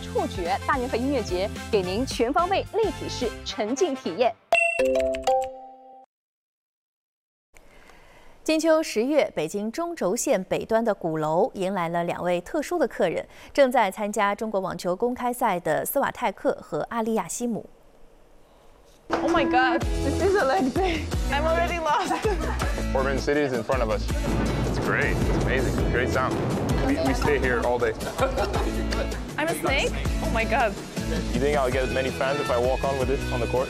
触觉大年份音乐节，给您全方位立体式沉浸体验。金秋10月，北京中轴线北端的鼓楼迎来了2位特殊的客人，正在参加中国网球公开赛的斯瓦泰克和阿利亚西姆。 Oh my God, this is a leg day. I'm already lost. Forbidden City is in front of us. It's great. It's amazing. Great sound. We stay here all day. I'm a snake? Oh my God. You think I'll get many fans if I walk on with it on the court?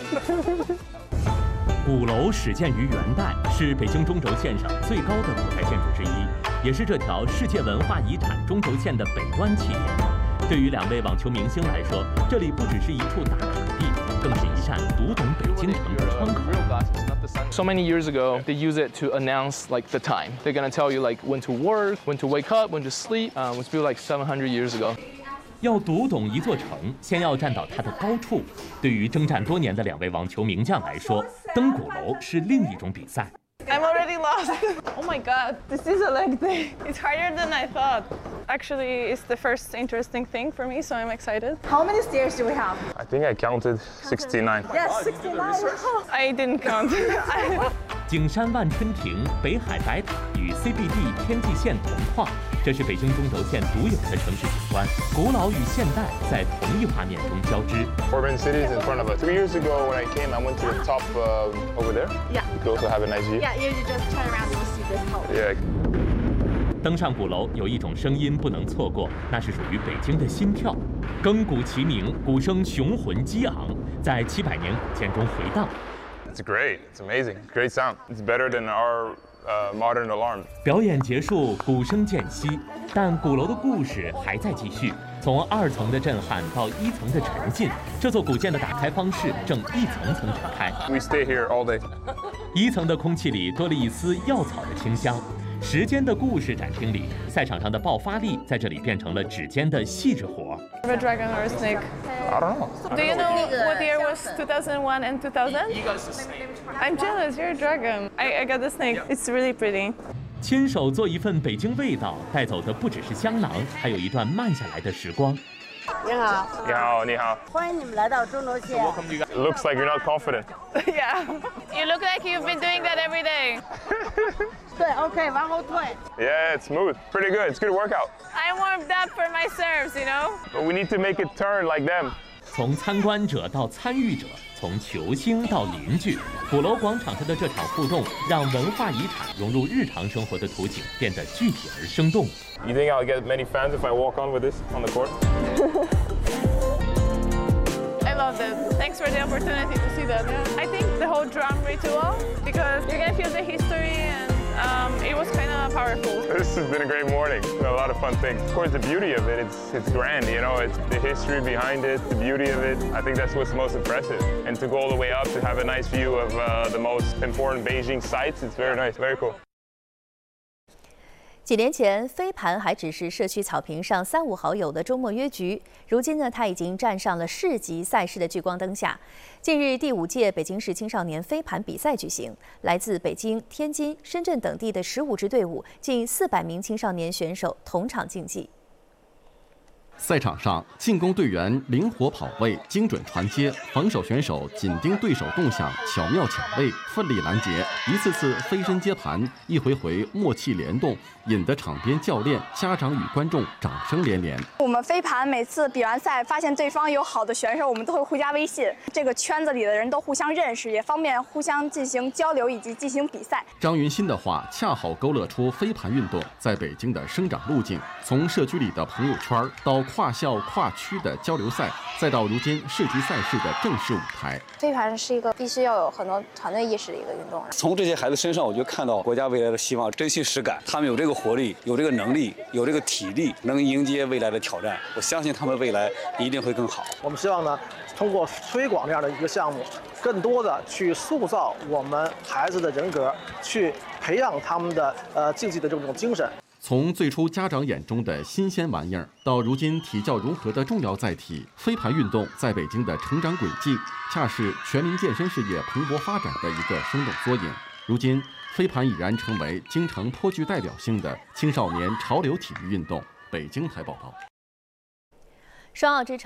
鼓楼始建于元代，是北京中轴线上最高的古代建筑之一，也是这条世界文化遗产中轴线的北端起点。对于2位网球明星来说，这里不只是一处打卡地，更是一扇读懂北京城的窗口。 So many years ago, they use it to announce like the time. They're gonna tell you like when to work, when to wake up, when to sleep. Was built like 700 years ago. 要读懂一座城，先要站到它的高处。对于征战多年的2位网球名将来说，登鼓楼是另一种比赛。 I'm already lost. Oh my God, this is a leg day. It's harder than I thought. Actually, it's the first interesting thing for me, so I'm excited. How many stairs do we have? I think I counted 69. Yes, 69. I didn't count. 景山万春亭、北海白塔与 CBD 天际线同框，这是北京中轴线独有的城市景观，古老与现代在同一画面中交织。 Forbidden City is in front of us. 2 years ago when I came, I went to the top over there. Yeah. You could also have a nice view. Yeah, you just turn around and you see this whole. Yeah. 登上鼓楼，有一种声音不能错过，那是属于北京的心跳。更鼓齐鸣，鼓声雄浑激昂，在700年古建中回荡。 It's great. It's amazing. Great sound. It's better than our modern alarm. 表演结束，鼓声渐息，但鼓楼的故事还在继续。从2层的震撼到1层的沉浸，这座古建的打开方式正一层层展开。 We stay here all day. 1层的空气里多了一丝药草的清香。时间的故事展厅里，赛场上的爆发力在这里变成了指尖的细致活。 A dragon or a snake? I don't know. Do you know what year was 2001 and 2000? I'm jealous. You're a dragon. I got the snake. It's really pretty. 亲手做一份北京味道，带走的不只是香囊，还有一段慢下来的时光。 你好， 你好，你好。 欢迎你们来到中轴线。 It looks like you're not confident. Yeah. You look like you've been doing that every day. 对 ，OK， 往后退。 Yeah, it's smooth. Pretty good. It's good workout. I'm warmed up for my serves, you know? But we need to make it turn like them. 从参观者到参与者，从球星到邻居，鼓楼广场上的这场互动，让文化遗产融入日常生活的图景变得具体而生动。 You think I'll get many fans if I walk on with this on the court? I love it. Thanks for the opportunity to see that. I think the whole drum ritual, because you can feel the history and it was kind of powerful. This has been a great morning. A lot of fun things. Of course, the beauty of it, it's grand, you know, it's the history behind it, the beauty of it. I think that's what's most impressive. And to go all the way up to have a nice view of the most important Beijing sites, it's very nice, very cool. 几年前，飞盘还只是社区草坪上3、5好友的周末约局，如今呢，它已经站上了市级赛事的聚光灯下。近日，第5届北京市青少年飞盘比赛举行，来自北京、天津、深圳等地的15支队伍，近400名青少年选手同场竞技。 赛场上，进攻队员灵活跑位、精准传接，防守选手紧盯对手动向，巧妙抢位，奋力拦截，一次次飞身接盘，一回回默契联动，引得场边教练、家长与观众掌声连连。 我们飞盘每次比完赛，发现对方有好的选手，我们都会互加微信，这个圈子里的人都互相认识，也方便互相进行交流以及进行比赛。 张云新的话恰好勾勒出飞盘运动在北京的生长路径，从社区里的朋友圈到跨校跨区的交流赛，再到如今市级赛事的正式舞台。 飞盘是一个必须要有很多团队意识的一个运动。 从这些孩子身上，我就看到国家未来的希望，真心实感。他们有这个活力，有这个能力，有这个体力，能迎接未来的挑战。我相信他们未来一定会更好。 我们希望呢，通过推广这样的一个项目，更多的去塑造我们孩子的人格，去培养他们的竞技的这种精神。 从最初家长眼中的新鲜玩意儿，到如今体教融合的重要载体，飞盘运动在北京的成长轨迹，恰是全民健身事业蓬勃发展的一个生动缩影。如今，飞盘已然成为京城颇具代表性的青少年潮流体育运动。北京台报道。 双奥之城。